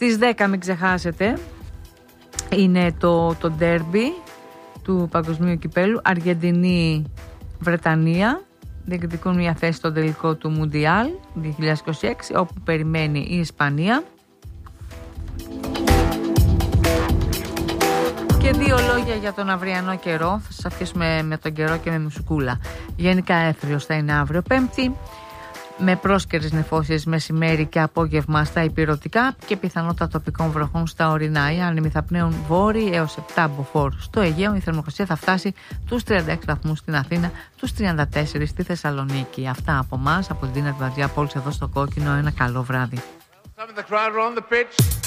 Στις 10 μην ξεχάσετε, είναι το ντέρμπι του Παγκοσμίου Κυπέλου, Αργεντινή-Βρετανία. Διεκδικούν μια θέση στο τελικό του Μουντιάλ 2026, όπου περιμένει η Ισπανία. Και 2 λόγια για τον αυριανό καιρό. Θα σας αφήσουμε με τον καιρό και με μουσικούλα. Γενικά έθριος θα είναι αύριο Πέμπτη, με πρόσκαιρες νεφώσεις μεσημέρι και απόγευμα στα ηπειρωτικά και πιθανότητα τοπικών βροχών στα ορεινά. Οι άνεμοι θα πνέουν βόρειοι έως 7 μποφόρ στο Αιγαίο. Η θερμοκρασία θα φτάσει τους 36 βαθμούς στην Αθήνα, τους 34 στη Θεσσαλονίκη. Αυτά από εμάς, από την Τίνα Βαζιά, από όλους εδώ στο Κόκκινο. Ένα καλό βράδυ.